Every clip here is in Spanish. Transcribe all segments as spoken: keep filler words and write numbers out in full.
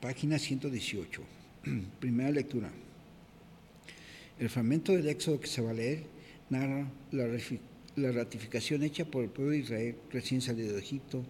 Página ciento dieciocho. Primera lectura. El fragmento del Éxodo que se va a leer narra la, la ratificación hecha por el pueblo de Israel recién salido de Egipto,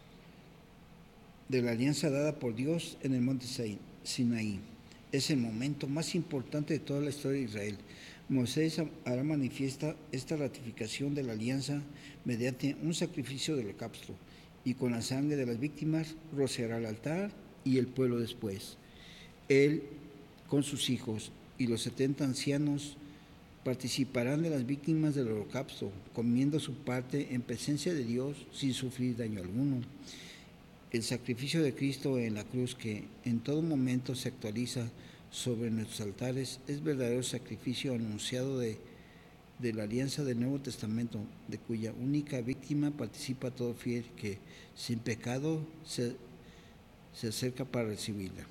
de la alianza dada por Dios en el monte Sinaí. Es el momento más importante de toda la historia de Israel. Moisés hará manifiesta esta ratificación de la alianza mediante un sacrificio de holocausto, y con la sangre de las víctimas rociará el altar y el pueblo después. Él, con sus hijos y los setenta ancianos, participarán de las víctimas del holocausto, comiendo su parte en presencia de Dios sin sufrir daño alguno. El sacrificio de Cristo en la cruz, que en todo momento se actualiza sobre nuestros altares, es verdadero sacrificio anunciado de, de la alianza del Nuevo Testamento, de cuya única víctima participa todo fiel que, sin pecado, se, se acerca para recibirla.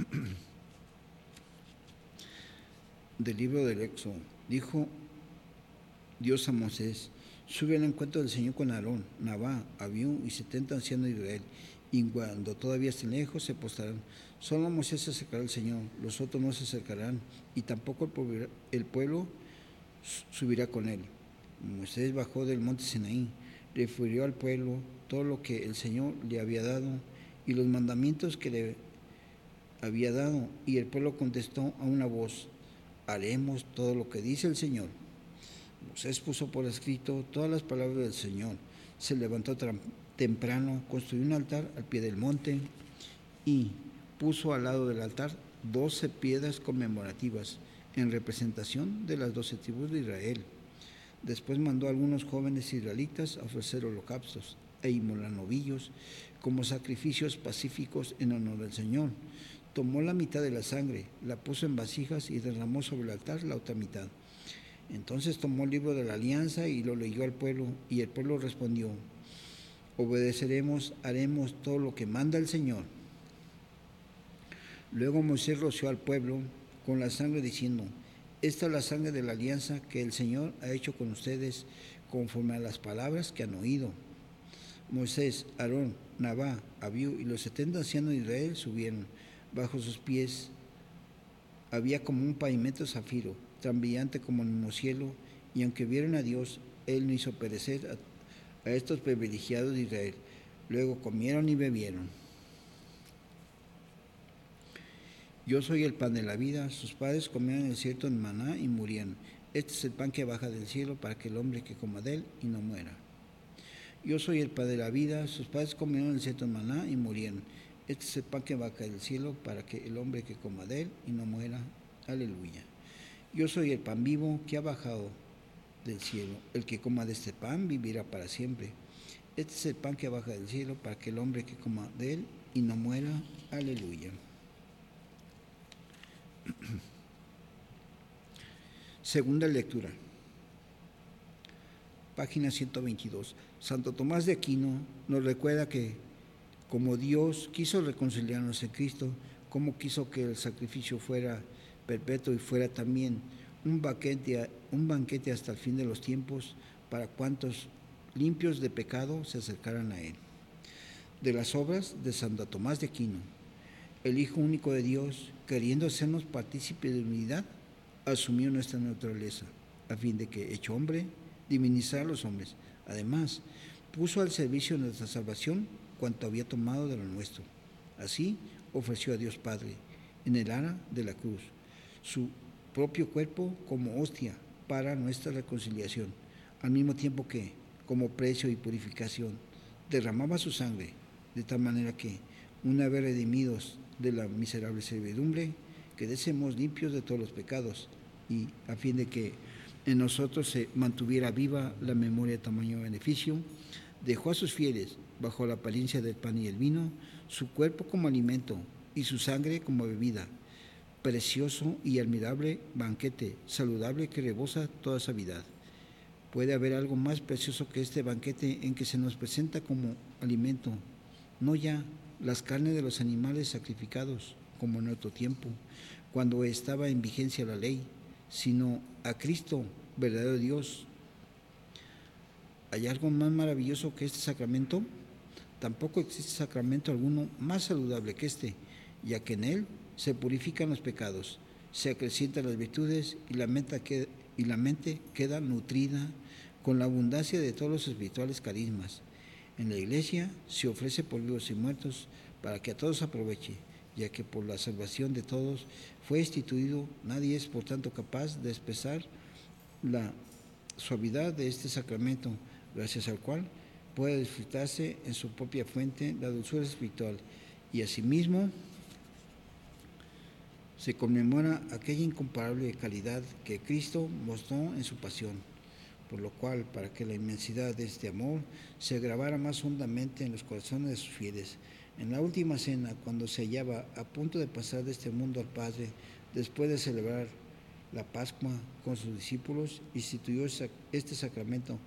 Del libro del Éxodo. Dijo Dios a Moisés: sube al encuentro del Señor con Aarón, Nabá, Abiú y setenta ancianos de Israel, y cuando todavía estén lejos se postrarán. Solo Moisés se acercará al Señor, los otros no se acercarán, y tampoco el pueblo, el pueblo subirá con él. Moisés bajó del monte Sinaí, refirió al pueblo todo lo que el Señor le había dado y los mandamientos que le había dado, y el pueblo contestó a una voz: haremos todo lo que dice el Señor. Moisés puso por escrito todas las palabras del Señor. Se levantó temprano, construyó un altar al pie del monte y puso al lado del altar doce piedras conmemorativas en representación de las doce tribus de Israel. Después mandó a algunos jóvenes israelitas a ofrecer holocaustos e inmolar novillos como sacrificios pacíficos en honor del Señor. Tomó la mitad de la sangre, la puso en vasijas y derramó sobre el altar la otra mitad. Entonces tomó el libro de la alianza y lo leyó al pueblo, y el pueblo respondió: obedeceremos, haremos todo lo que manda el Señor. Luego Moisés roció al pueblo con la sangre, diciendo: esta es la sangre de la alianza que el Señor ha hecho con ustedes, conforme a las palabras que han oído. Moisés, Aarón, Nabá, Abiú y los setenta ancianos de Israel subieron. Bajo sus pies había como un pavimento de zafiro, tan brillante como el mismo cielo, y aunque vieron a Dios, Él no hizo perecer a, a estos privilegiados de Israel. Luego comieron y bebieron. Yo soy el pan de la vida. Sus padres comieron en el desierto en maná y murieron. Este es el pan que baja del cielo para que el hombre que coma de él y no muera. Yo soy el pan de la vida. Sus padres comieron en el desierto en maná y murieron. Este es el pan que baja del cielo para que el hombre que coma de él y no muera. Aleluya. Yo soy el pan vivo que ha bajado del cielo. El que coma de este pan vivirá para siempre. Este es el pan que baja del cielo para que el hombre que coma de él y no muera. Aleluya. Segunda lectura. Página ciento veintidós. Santo Tomás de Aquino nos recuerda que, como Dios quiso reconciliarnos en Cristo, como quiso que el sacrificio fuera perpetuo y fuera también un banquete, un banquete hasta el fin de los tiempos para cuantos limpios de pecado se acercaran a Él. De las obras de Santo Tomás de Aquino. El Hijo único de Dios, queriendo hacernos partícipes de unidad, asumió nuestra naturaleza, a fin de que, hecho hombre, divinizara a los hombres. Además, puso al servicio de nuestra salvación cuanto había tomado de lo nuestro. Así ofreció a Dios Padre, en el ara de la cruz, su propio cuerpo como hostia para nuestra reconciliación, al mismo tiempo que, como precio y purificación, derramaba su sangre, de tal manera que, una vez redimidos de la miserable servidumbre, quedésemos limpios de todos los pecados, y a fin de que en nosotros se mantuviera viva la memoria de tamaño beneficio, dejó a sus fieles, bajo la apariencia del pan y el vino, su cuerpo como alimento y su sangre como bebida, precioso y admirable banquete, saludable que rebosa toda sabiedad. ¿Puede haber algo más precioso que este banquete en que se nos presenta como alimento, no ya las carnes de los animales sacrificados, como en otro tiempo, cuando estaba en vigencia la ley, sino a Cristo, verdadero Dios? ¿Hay algo más maravilloso que este sacramento? Tampoco existe sacramento alguno más saludable que este, ya que en él se purifican los pecados, se acrecientan las virtudes y la mente, queda, y la mente queda nutrida con la abundancia de todos los espirituales carismas. En la Iglesia se ofrece por vivos y muertos para que a todos aproveche, ya que por la salvación de todos fue instituido. Nadie es, por tanto, capaz de expresar la suavidad de este sacramento, gracias al cual puede disfrutarse en su propia fuente la dulzura espiritual, y asimismo se conmemora aquella incomparable calidad que Cristo mostró en su pasión, por lo cual, para que la inmensidad de este amor se grabara más hondamente en los corazones de sus fieles, en la última cena, cuando se hallaba a punto de pasar de este mundo al Padre, después de celebrar la Pascua con sus discípulos, instituyó este sacramento